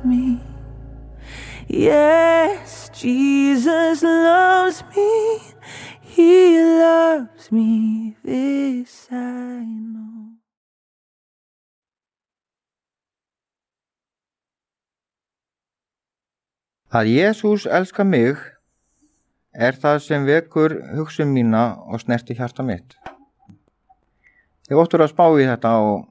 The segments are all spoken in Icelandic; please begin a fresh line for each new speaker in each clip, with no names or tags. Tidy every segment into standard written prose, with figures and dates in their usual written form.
me. Yes, Jesus loves me. He loves me, this I know.
Að Jesús elskar mig það sem vekur hugsun mína og snerti hjarta mitt. Ég óttur að spá í þetta og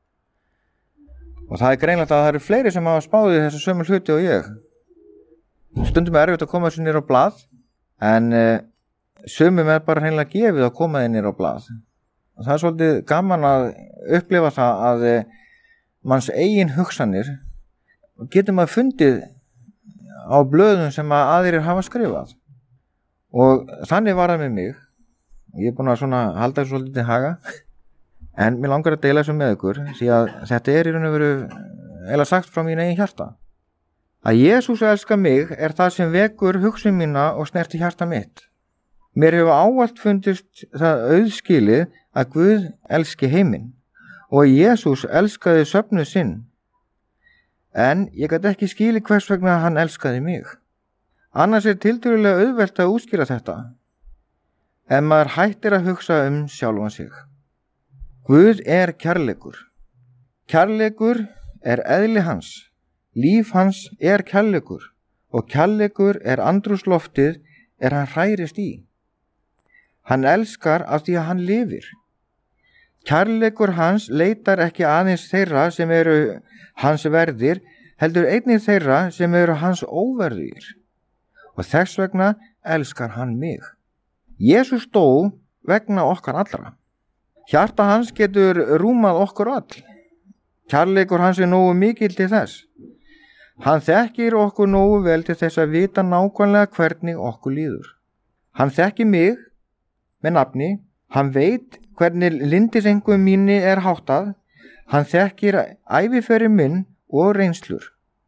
það greinlegt að það eru fleiri sem hafa spáð í þessu sömu hluti og ég. Stundum erfitt að koma þessu niður á blað, en sumum bara hreinlega gefið að koma þeir niður á blað. Og það svolítið gaman að upplifa það að manns eigin hugsanir getur maður fundið á blöðum sem að aðrir hafa skrifað. Og þannig var það með mig. Ég búin að svona halda þessu svolítið til haga. En mér langar að deila þessu með ykkur, því að þetta í raun og veru eiginlega sagt frá mínu eigin hjarta. Að Jesús elskar mig það sem vekur hugsun mína og snerti hjarta mitt. Mér hefur ávallt fundist það auðskilið að Guð elski heiminn og að Jesús elskaði söfnuð sinn. En ég gat ekki skilið hvers vegna hann elskaði mig. Annars tiltölulega auðvelt að útskýra þetta, en maður hættir að hugsa sjálfan sig. Guð kærleikur. Kærleikur eðli hans. Líf hans kærleikur og kærleikur andrúmsloftið hann hrærist í. Hann elskar af því að hann lifir. Kærleikur hans leitar ekki aðeins þeirra sem eru hans verðir, heldur einnig þeirra sem eru hans óverðir. Og þess vegna elskar hann mig. Jesús dó vegna okkar allra. Hjarta hans getur rúmað okkur all. Kærleikur hans nógu mikill til þess. Hann þekkir okkur nógu vel til þess að vita nákvæmlega hvernig okkur líður. Hann þekkir mig með nafni, hann veit hvernig lyndisengum mínu háttað, hann þekkir æviferil minn og reynslur.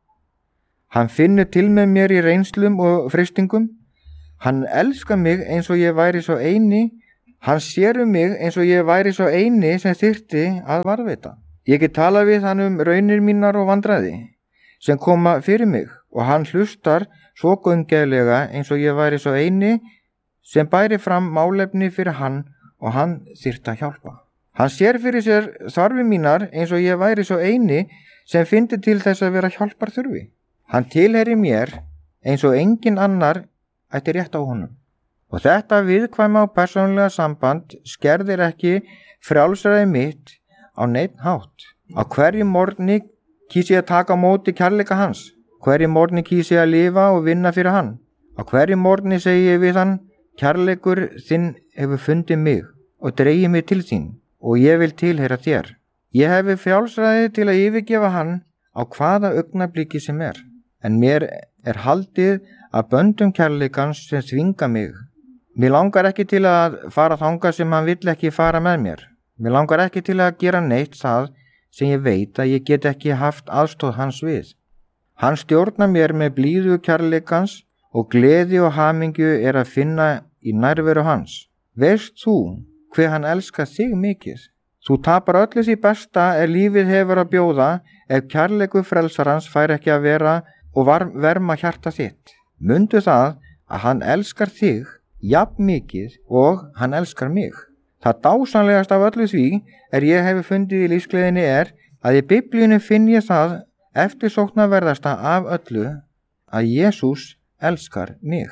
Hann finnur til með mér í reynslum og freistingum, hann elskar mig eins og ég væri svo eini, hann sér mig eins og ég væri svo eini sem þyrfti að varðveita. Ég get talað við hann raunir mínar og vandræði sem koma fyrir mig og hann hlustar svo gaumgæflega eins og ég væri svo eini sem bæri fram málefni fyrir hann og hann þyrfti að hjálpa. Hann sér fyrir sér þarfir mínar eins og ég væri svo eini sem fyndi til þess að vera hjálpar þurfi. Hann tilheyrir mér eins og engin annar ætti rétt á honum. Og þetta viðkvæma og persónulega samband skerðir ekki frjálsræði mitt á neinn hátt. Á hverju morgni kýs ég að taka á móti kærleika hans. Hverju morgni kýs ég að lifa og vinna fyrir hann. Á hverju morgni segi ég við hann, kærleikur þinn hefur fundið mig og dregið mig til þín og ég vil tilheyra þér. Ég hefi frjálsræði til að yfirgefa hann á hvaða augnabliki sem en mér haldið að böndum kærleikans sem þvinga mig. Mér langar ekki til að fara þangað sem hann vill ekki fara með mér. Mér langar ekki til að gera neitt það sem ég veit að ég get ekki haft aðstoð hans við. Hann stjórnar mér með blíðu kærleikans og gleði og hamingju að finna í nærveru hans. Veist þú hve hann elskar þig mikið? Þú tapar öllu því besta lífið hefur að bjóða ef kærleikur frelsarans fær ekki að vera og verma hjarta þitt. Mundu það að hann elskar þig jafn mikið og hann elskar mig. Það dásamlegast af öllu því ég hefi fundið í lífsgleðinni að í Biblíunni finn ég það eftirsóknarverðasta af öllu að Jesús elskar mig.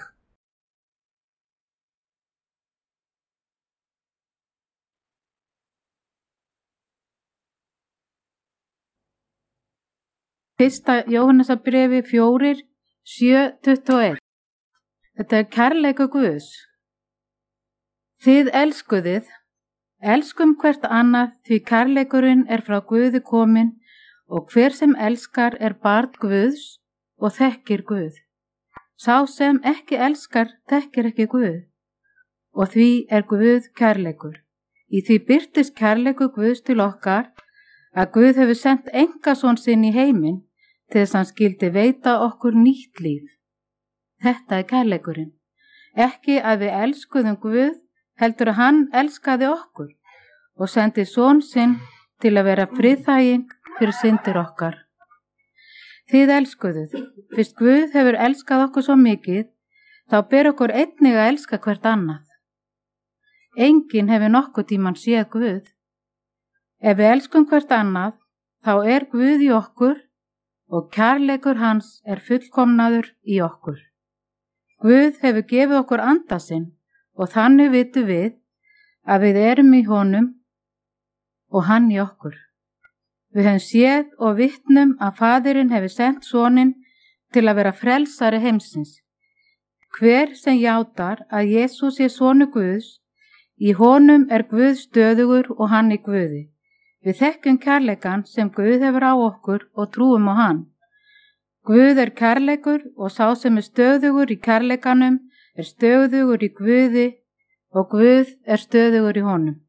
Fyrsta Jóhannesarbréfi 4:7-21. Þetta kærleikur Guðs. Þið elskuðið, elskum hvert annað því kærleikurinn frá Guði kominn og hver sem elskar barn Guðs og þekkir Guð. Sá sem ekki elskar þekkir ekki Guð og því Guð kærleikur. Í því birtist kærleikur Guðs til okkar að Guð hefur sendt einkason sinn í heiminn til þess hann skildi veita okkur nýtt líf. Þetta kærleikurinn. Ekki að við elskuðum Guð, heldur að hann elskaði okkur og sendi son sinn til að vera friðþæging fyrir syndir okkar. Þið elskuðuð, fyrst Guð hefur elskað okkur svo mikið, þá ber okkur einnig að elska hvert annað. Enginn hefur nokkuð tímann séð Guð. Ef við elskum hvert annað, þá er Guð í okkur og kærleikur hans er fullkomnaður í okkur. Guð hefur gefið okkur anda sinn og þannig vitum við að við erum í honum og hann í okkur. Við höfum séð og vitnum að Faðirinn hefur sent soninn til að vera frelsari heimsins. Hver sem játar að Jesús sé sonur Guðs, í honum er Guð stöðugur og hann í Guði. Við þekkjum kærleikann sem Guð hefur á okkur og trúum á hann. Guð er kærleikur og sá sem er stöðugur í kærleikanum er stöðugur í Guði og Guð er stöðugur í honum.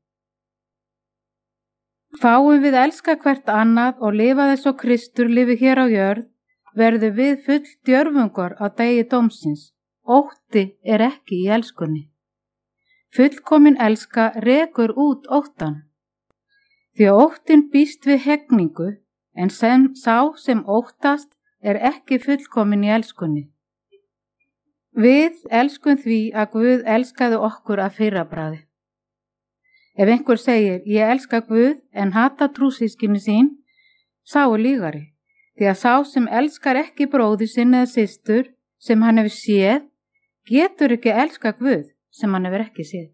Fáum við elska hvert annað og lifa þess og Kristur lifi hér á jörð, verður við full djörfungar á degi dómsins. Ótti er ekki í elskunni. Fullkomin elska rekur út óttan. Því að óttin býst við hegningu, en sá sem óttast er ekki fullkomin í elskunni. Við elskum því að Guð elskaði okkur að fyrrabragði. Ef einhver segir, ég elska Guð en hata trúsystkini sín, sá er lýgari, því að sá sem elskar ekki bróður sinn eða systur sem hann hefur séð, getur ekki elska Guð sem hann hefur ekki séð.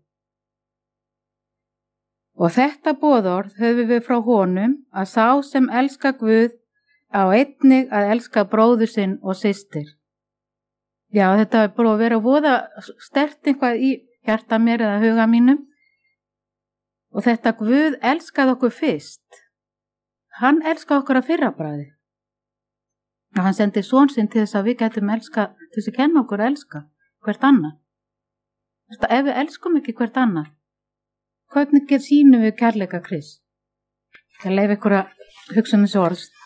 Og þetta boðorð höfum við frá honum að sá sem elska Guð á einnig að elska bróður sinn og systir. Já, þetta er bara að vera voða sterkt eitthvað í hjarta mér eða huga mínum. Og þetta Guð elskaði okkur fyrst. Hann elskaði okkur að fyrrabragði. Og hann sendi son sinn til þess að við getum elska, til þess að kenna okkur að elska hvert annað. Ef við elskum ekki hvert annað, hvernig sýnum við kærleika Krist? Ég leif ykkur að hugsa um þessu orð.